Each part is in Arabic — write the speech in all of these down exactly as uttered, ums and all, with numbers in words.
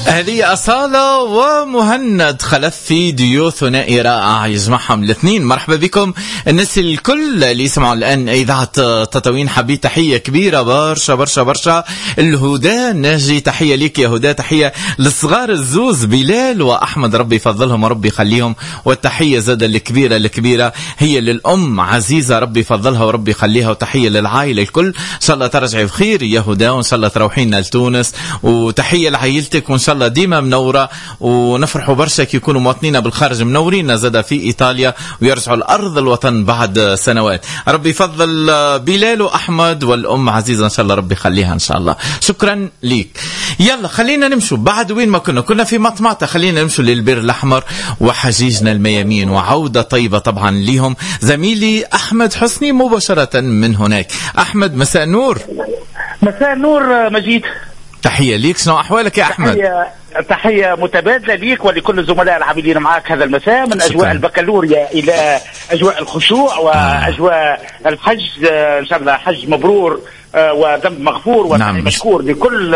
هذه أصالة ومهند خلف في ديو ثنائي رائع يجمعهم الاثنين. مرحبا بكم الناس الكل اللي يسمعوا الآن إذاعة تطاوين. حبي تحية كبيرة برشا برشا برشا الهدى ناجي، تحية ليك يا هدى، تحية للصغار الزوز بلال وأحمد، ربي يفضلهم وربي يخليهم. والتحية زاد الكبيرة الكبيرة هي للأم عزيزة، ربي يفضلها وربي يخليها. وتحية للعائلة الكل، إن شاء الله ترجعي بخير يا هدى، وإن شاء الله تروحين لتونس. وتحية لعائلتك وإن شاء الله ديما منورة، ونفرحوا برشا كي يكونوا مواطنين بالخارج منورين زاد في إيطاليا ويرجعوا الأرض الوطن بعد سنوات. ربي يفضل بلال وأحمد والأم عزيزة إن شاء الله ربي يخليها إن شاء الله. شكرا ليك. يلا خلينا نمشوا بعد وين ما كنا كنا في مطمعة، خلينا نمشوا للبير الأحمر وحجيجنا الميامين، وعودة طيبة طبعا ليهم. زميلي أحمد حسني مباشرة من هناك. أحمد مساء نور. مساء نور مجيد، تحية ليك، شنو أحوالك يا أحمد؟ تحية, تحية متبادلة ليك ولكل الزملاء العاملين معك هذا المساء، من أجواء البكالوريا إلى أجواء الخشوع وأجواء الحج. إن شاء الله حج مبرور وذنب مغفور ومشكور نعم. لكل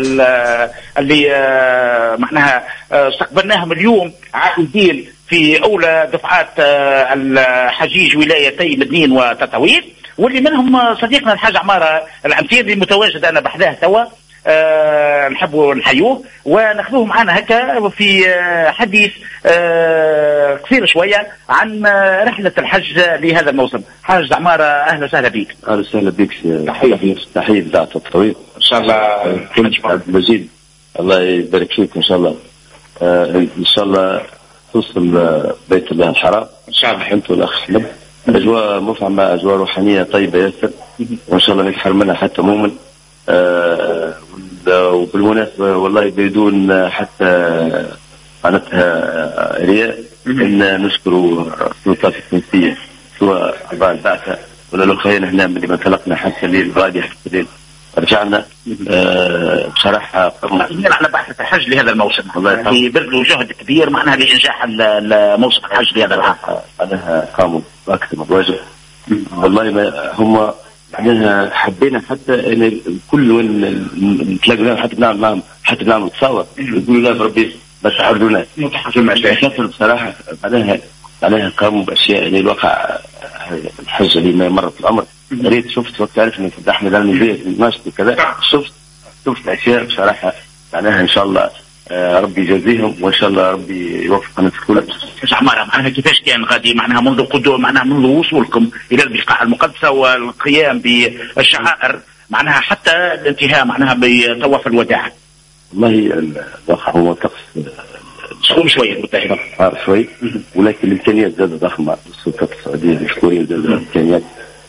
اللي معناها استقبلناهم اليوم عائدين في أولى دفعات الحجيج ولايتي مدنين وتطاوين، واللي منهم صديقنا الحاج عمارة العنتير اللي متواجد أنا بحذاه توا. أه نحبوا نحيوه وناخذوه معنا هكا في حديث أه كثير شوية عن رحلة الحج لهذا الموسم. حاج عمارة أهلا وسهلا بك. أهلا وسهلا بك. تحية تحية ذات الطويل إن شاء الله. كنت عبد المجيد الله يبارك فيك إن شاء الله. أه إن شاء الله توصل بيت الله الحرام إن شاء الله أنت والأخ أحمد. أجواء مفعمة، أجواء روحانية طيبة ياسر، وإن شاء الله نكحر منها حتى مؤمن. أه وبالمناسبة والله بدون حتى معناتها رياء إن نشكر السلطات التونسية سواء أعضاء البعثة ولا الأخوين هنا من اللي ما انطلقنا حتى الليل غادي حتى الليل رجعنا. أه بصراحة على بعثة الحج لهذا الموسم والله بذلوا جهد كبير معناها لإنجاح الموسم الحج لهذا العام. معناها قاموا بأكثر من واجب والله. ما هم معناها حبينا حتى ان كل وين نتلاقوا حتى نعمل معهم حتى نعمل تصاور يقولوا لا بربي بس عرضونا شكر بصراحه. معناها معناها قاموا باشياء يعني الواقع الحجه اللي ما مرت الامر. ريت شفت وقت عارف انك احمد المبيت ناشط وكذا، شفت شفت اشياء بصراحه معناها ان شاء الله آه ربي يجازيهم وان شاء الله ربي يوفقنا في كل. ايش عمارة معناها كيفاش كان غادي معناها منذ قدوم معناها منذ وصولكم الى البقاع المقدسه والقيام بالشعائر معناها حتى الانتهاء معناها بطواف الوداع؟ والله الواقع هو طقس صعب شويه متهمه صعب شوي، ولكن الامكانيات زادت ضخمه. السلطات السعوديه مشكورين زادت الامكانيات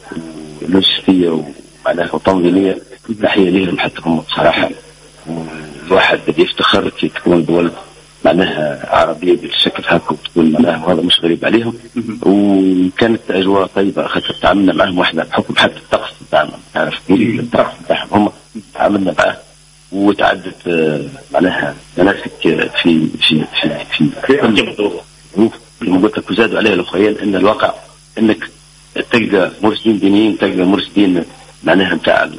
لوجستيه ومعناها وتنظيميه. تحيه لهم حتى هم بصراحه. الواحد بدي يفتخر كي تكون دول معناها عربية بالشكل هكا وتكون معناها وهذا مش غريب عليهم. وكانت أجواء طيبة خاطر تعاملنا معهم واحنا بحكم حتى الطقس بتاعنا تعرف الطقس بتاعهم هم تعاملنا معه وتعدت معناها مناسك في في في في في لما قلت لك وزادوا عليها الأخوين إن الواقع إنك تلقى مرشدين دينيين، تلقى مرشدين معناها بتاع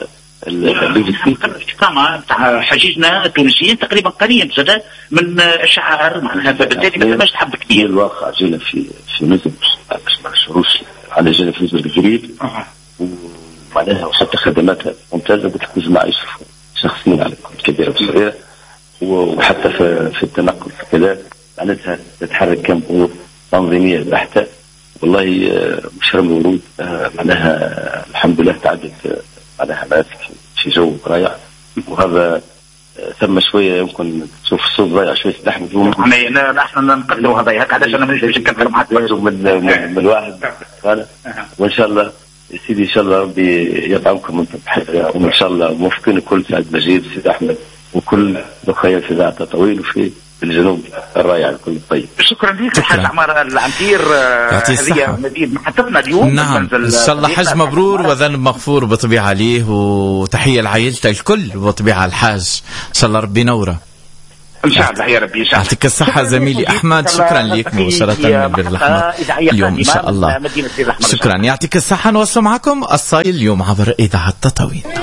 الاستقامة بتاع حجيجنا التونسيين تقريبا قريب زاد من الشعائر معناها فبالتالي ما تبقاش تحب كثير. الواقع جينا في في نزل ما شروش على جينا في نزل الجديد ومعناها وحتى خدماتها ممتازة. قلت لك نجمع يشوفوا شخصين على كبيرة وصغيرة وحتى في في التنقل كذا معناتها تتحرك كم أمور تنظيمية بحتة. والله مش رمي ورود معناها الحمد لله تعدت على حماس في جو رائع. وهذا ثم شويه يمكن تشوف الصوت ضايع شويه تحمل احنا احنا نقدروا هذا هيك عشان ما نجيش نكثر معك من من الواحد هذا. وان شاء الله سيدي ان شاء الله ربي يطعمكم انتم بحياتكم وان شاء الله موفقين الكل سعد مجيد سيد احمد وكل الاخويا في ذات طويل وفي الجنوب الرائع الكل الطيب. شكرا لك الحاج عمار العنتير. هذه مدينة محطتنا اليوم. نعم ان شاء الله حج مبرور وذنب مغفور بطبيعة عليه، وتحية لعائلته الكل بطبيعة الحاج ان شاء الله ربي نوره ان شاء الله يا ربي ان شاء الله. يعطيك الصحة زميلي احمد، شكرا لك مباشرة من بير الأحمر اليوم ان شاء الله. شكرا يعطيك الصحة. نوصل معكم الصايل اليوم عبر إذاعة تطاوين.